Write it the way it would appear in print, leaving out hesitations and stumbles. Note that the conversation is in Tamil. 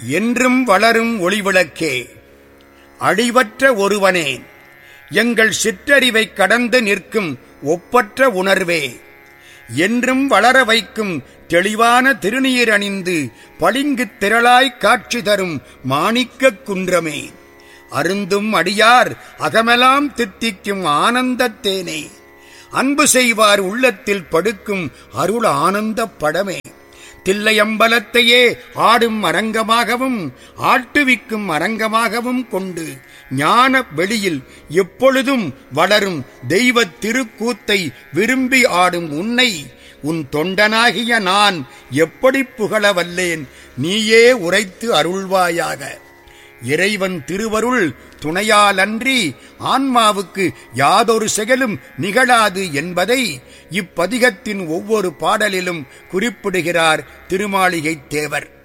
என்றும் வளரும் ஒளிவிளக்கே, அழிவற்ற ஒருவனே, எங்கள் சிற்றறிவைக் கடந்து நிற்கும் ஒப்பற்ற உணர்வே, என்றும் வளர வைக்கும் தெளிவான திருநீர் அணிந்து பளிங்குத் திரளாய்க் காட்சி தரும் மாணிக்கக் குன்றமே, அருந்தும் அடியார் அகமெலாம் தித்திக்கும் ஆனந்தத் தேனே, அன்பு செய்வார் உள்ளத்தில் படுக்கும் அருள் ஆனந்தப் படமே, தில்லையம்பலத்தையே ஆடும் அரங்கமாகவும் ஆட்டுவிக்கும் அரங்கமாகவும் கொண்டு ஞான வெளியில் எப்பொழுதும் வளரும் தெய்வத் திருக்கூத்தை விரும்பி ஆடும் உன்னை உன் தொண்டனாகிய நான் எப்படி புகழ வல்லேன், நீயே உரைத்து அருள்வாயாக. இறைவன் திருவருள் துணையாலன்றி ஆன்மாவுக்கு யாதொரு செயலும் நிகழாது என்பதை இப்பதிகத்தின் ஒவ்வொரு பாடலிலும் குறிப்பிடுகிறார் திருமாளிகைத் தேவர்.